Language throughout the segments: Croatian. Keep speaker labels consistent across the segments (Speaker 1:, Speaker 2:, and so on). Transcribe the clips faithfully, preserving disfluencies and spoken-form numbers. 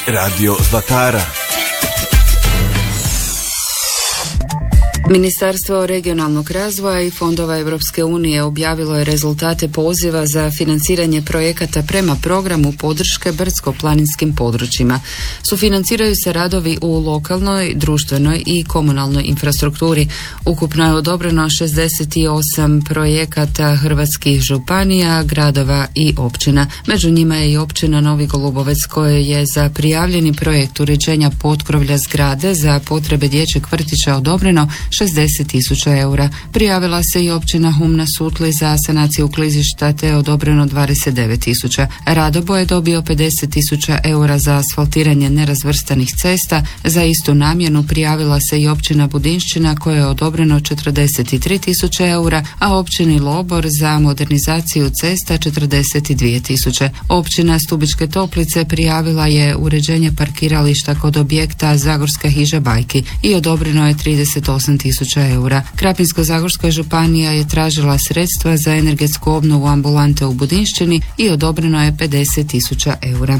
Speaker 1: Radio Zlatara.
Speaker 2: Ministarstvo regionalnog razvoja i fondova Europske unije objavilo je rezultate poziva za financiranje projekata prema programu podrške brdsko-planinskim područjima. Sufinanciraju se radovi u lokalnoj, društvenoj i komunalnoj infrastrukturi. Ukupno je odobreno šezdeset osam projekata hrvatskih županija, gradova i općina. Među njima je i općina Novi Golubovec kojoj je za prijavljeni projekt uređenja potkrovlja zgrade za potrebe dječjeg vrtića odobreno šezdeset tisuća eura. Prijavila se i općina Hum na Sutli za sanaciju klizišta te je odobreno dvadeset devet tisuća. Radobo je dobio pedeset tisuća eura za asfaltiranje nerazvrstanih cesta. Za istu namjenu prijavila se i općina Budinšćina koja je odobreno četrdeset tri tisuće eura, a općini Lobor za modernizaciju cesta četrdeset dvije tisuće. Općina Stubičke Toplice prijavila je uređenje parkirališta kod objekta Zagorska hiža Bajki i odobreno je trideset osam tisuća eura. Krapinsko-zagorska županija je tražila sredstva za energetsku obnovu ambulante u Budinšćini i odobreno je pedeset tisuća eura.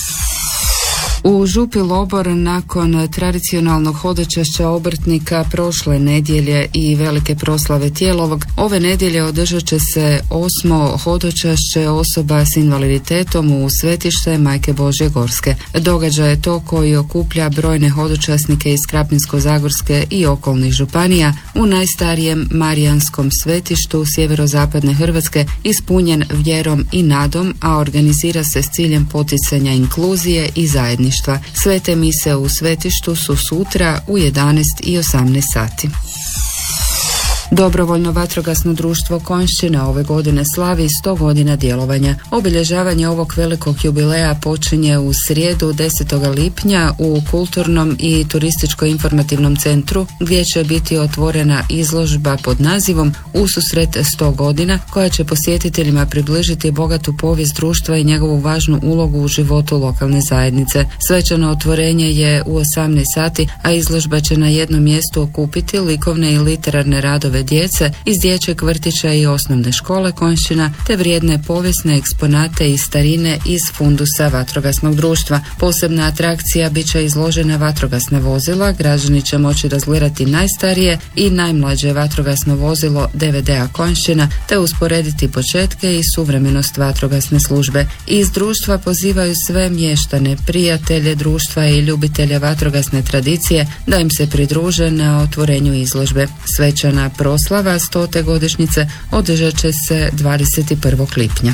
Speaker 2: U Župi Lobor nakon tradicionalnog hodočašća obrtnika prošle nedjelje i velike proslave Tijelovog, ove nedjelje održat će se osmo hodočašće osoba s invaliditetom u svetište Majke Božje Gorske. Događaj je to koji okuplja brojne hodočasnike iz Krapinsko-zagorske i okolnih županija u najstarijem Marijanskom svetištu sjeverozapadne Hrvatske, ispunjen vjerom i nadom, a organizira se s ciljem poticanja inkluzije i zajedništva. Svete mise u svetištu su sutra u jedanaest i osamnaest sati. Dobrovoljno vatrogasno društvo Konjšćina ove godine slavi sto godina djelovanja. Obilježavanje ovog velikog jubileja počinje u srijedu desetog lipnja u kulturnom i turističko-informativnom centru gdje će biti otvorena izložba pod nazivom Ususret sto godina koja će posjetiteljima približiti bogatu povijest društva i njegovu važnu ulogu u životu lokalne zajednice. Svečano otvorenje je u osamnaest sati, a izložba će na jednom mjestu okupiti likovne i literarne radove djece iz dječjeg vrtića i osnovne škole Konjšćina te vrijedne povijesne eksponate i starine iz fundusa vatrogasnog društva. Posebna atrakcija bit će izložena vatrogasna vozila, građani će moći razgledati najstarije i najmlađe vatrogasno vozilo D V D-a Konjšćina te usporediti početke i suvremenost vatrogasne službe. Iz društva pozivaju sve mještane, prijatelje društva i ljubitelje vatrogasne tradicije da im se pridruže na otvorenju izložbe. Svečana proslava stote godišnjice održat će se dvadeset prvog lipnja.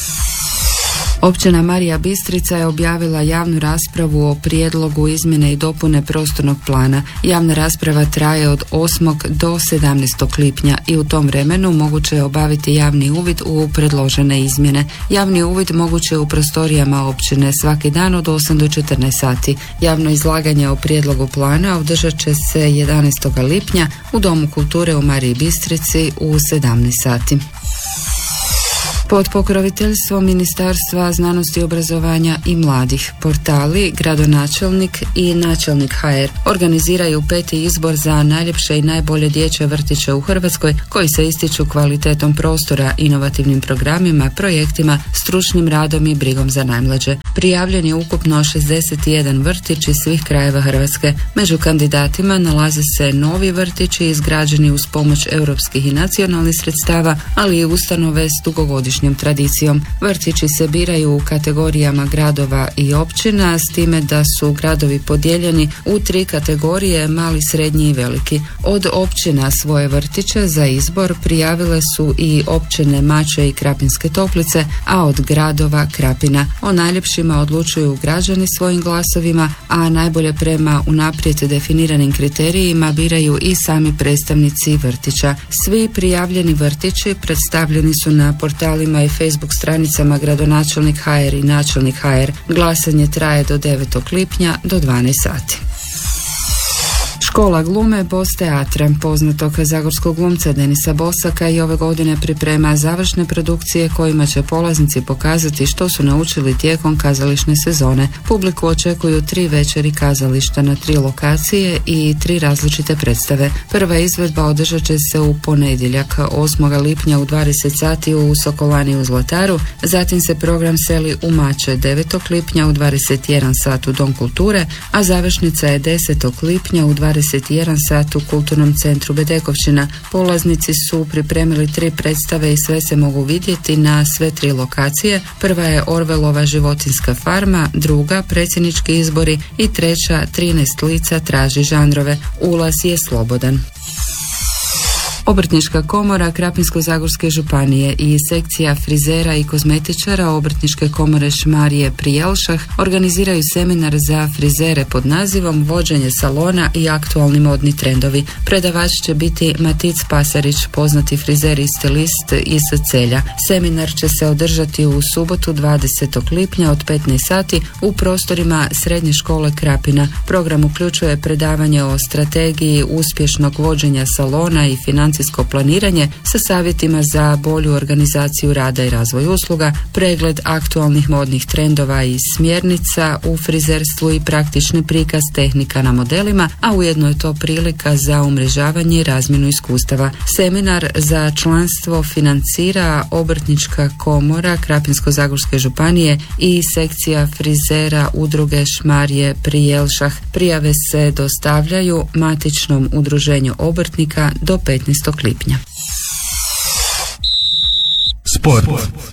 Speaker 2: Općina Marija Bistrica je objavila javnu raspravu o prijedlogu izmjene i dopune prostornog plana. Javna rasprava traje od osmog do sedamnaestog lipnja i u tom vremenu moguće je obaviti javni uvid u predložene izmjene. Javni uvid moguće je u prostorijama općine svaki dan od osam do četrnaest sati. Javno izlaganje o prijedlogu plana održat će se jedanaestog lipnja u Domu kulture u Mariji Bistrici u sedamnaest sati. Pod pokroviteljstvom Ministarstva znanosti i obrazovanja i mladih, portali Gradonačelnik i Načelnik H R organiziraju peti izbor za najljepše i najbolje dječje vrtiće u Hrvatskoj koji se ističu kvalitetom prostora, inovativnim programima, projektima, stručnim radom i brigom za najmlađe. Prijavljen je ukupno šezdeset jedan vrtić iz svih krajeva Hrvatske. Među kandidatima nalaze se novi vrtići izgrađeni uz pomoć europskih i nacionalnih sredstava, ali i ustanove s dugogodišnjim tradicijom. Vrtići se biraju u kategorijama gradova i općina, s time da su gradovi podijeljeni u tri kategorije: mali, srednji i veliki. Od općina svoje vrtiće za izbor prijavile su i općine Mače i Krapinske Toplice, a od gradova Krapina. O najljepšima odlučuju građani svojim glasovima, a najbolje prema unaprijed definiranim kriterijima biraju i sami predstavnici vrtića. Svi prijavljeni vrtići predstavljeni su na portalima i Facebook stranicama Gradonačelnik H R i Načelnik H R. Glasanje traje do devetog lipnja do dvanaest sati. Škola glume Bos teatra, poznatog zagorskog glumca Denisa Bosaka, i ove godine priprema završne produkcije kojima će polaznici pokazati što su naučili tijekom kazališne sezone. Publiku očekuju tri večeri kazališta na tri lokacije i tri različite predstave. Prva izvedba održat će se u ponedjeljak osmog lipnja u dvadeset sati u Sokolani u Zlataru, zatim se program seli u Mače devetog lipnja u dvadeset jedan sat u Dom kulture, a završnica je desetog lipnja u dvadeset jedan sat u Kulturnom centru Bedekovčina. Polaznici su pripremili tri predstave i sve se mogu vidjeti na sve tri lokacije. Prva je Orvelova životinjska farma, druga Predsjednički izbori i treća trinaest lica traži žanrove. Ulaz je slobodan. Obrtnička komora Krapinsko-zagorske županije i sekcija frizera i kozmetičara Obrtničke komore Šmarje pri Jelšah organiziraju seminar za frizere pod nazivom Vođenje salona i aktualni modni trendovi. Predavač će biti Matic Pasarić, poznati frizer i stilist iz Celja. Seminar će se održati u subotu dvadesetog lipnja od petnaest sati u prostorima Srednje škole Krapina. Program uključuje predavanje o strategiji uspješnog vođenja salona i financijskog planiranje sa savjetima za bolju organizaciju rada i razvoj usluga, pregled aktualnih modnih trendova i smjernica u frizerstvu i praktični prikaz tehnika na modelima, a ujedno je to prilika za umrežavanje i razmjenu iskustava. Seminar za članstvo financira Obrtnička komora Krapinsko-zagorske županije i sekcija frizera udruge Šmarje pri Jelšah. Prijave se dostavljaju matičnom udruženju obrtnika do petnaestog lipnja.
Speaker 1: Sport.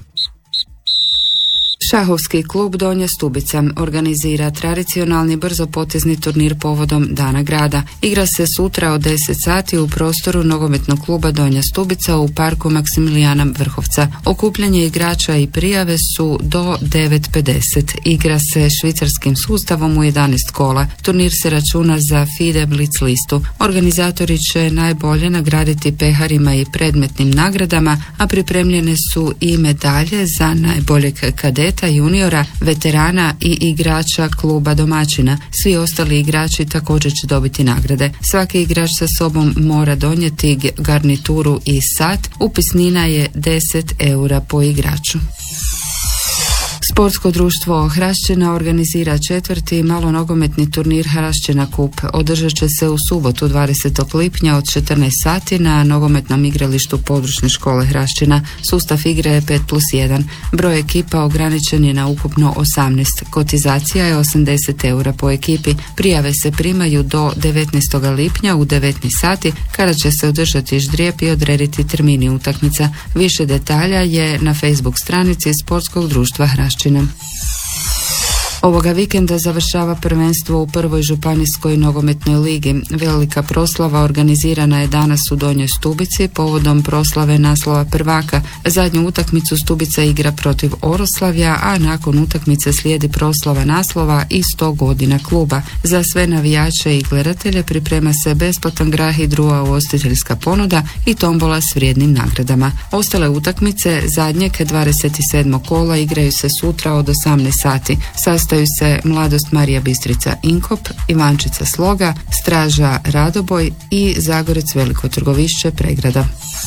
Speaker 2: Šahovski klub Donja Stubica organizira tradicionalni brzopotezni turnir povodom Dana grada. Igra se sutra od deset sati u prostoru nogometnog kluba Donja Stubica u parku Maksimilijana Vrhovca. Okupljanje igrača i prijave su do devet pedeset. Igra se švicarskim sustavom u jedanaest kola. Turnir se računa za FIDE Blitz listu. Organizatori će najbolje nagraditi peharima i predmetnim nagradama, a pripremljene su i medalje za najboljeg kadeta, juniora, veterana i igrača kluba domaćina. Svi ostali igrači također će dobiti nagrade. Svaki igrač sa sobom mora donijeti garnituru i sat. Upisnina je deset eura po igraču. Sportsko društvo Hrašćina organizira četvrti malonogometni turnir Hrašćina Kup. Održat će se u subotu dvadesetog lipnja od četrnaest sati na nogometnom igralištu područne škole Hrašćina. Sustav igre je pet plus jedan. Broj ekipa ograničen je na ukupno osamnaest. Kotizacija je osamdeset eura po ekipi. Prijave se primaju do devetnaestog lipnja u devetnaest sati kada će se održati ždrijeb i odrediti termini utakmica. Više detalja je na Facebook stranici Sportskog društva Hrašćina. Ovoga vikenda završava prvenstvo u prvoj županijskoj nogometnoj ligi. Velika proslava organizirana je danas u Donjoj Stubici povodom proslave naslova prvaka. Zadnju utakmicu Stubica igra protiv Oroslavja, a nakon utakmice slijedi proslava naslova i sto godina kluba. Za sve navijače i gledatelje priprema se besplatan grah i druga ugostiteljska ponuda i tombola s vrijednim nagradama. Ostale utakmice zadnjeg dvadeset sedmog kola igraju se sutra od osamnaest sati. Sastaju se Mladost Marija Bistrica Inkop, Ivančica Sloga, Straža Radoboj i Zagorec Veliko Trgovišće Pregrada.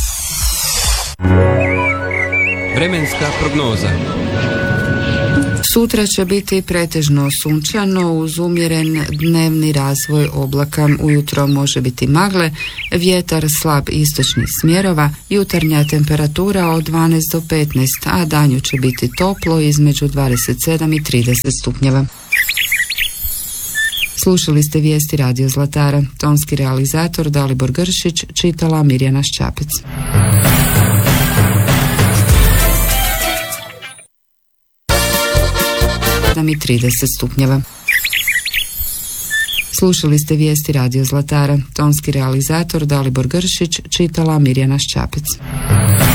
Speaker 1: Vremenska prognoza.
Speaker 2: Sutra će biti pretežno sunčano uz umjeren dnevni razvoj oblaka. Ujutro može biti magle, vjetar slab istočnih smjerova, jutarnja temperatura od dvanaest do petnaest, a danju će biti toplo između dvadeset sedam i trideset stupnjeva. Slušali ste vijesti Radio Zlatara. Tonski realizator Dalibor Gršić, čitala Mirjana Šćapec. i trideset stupnjeva. Slušali ste vijesti Radio Zlatara. Tonski realizator Dalibor Gršić, čitala Mirjana Šćapec.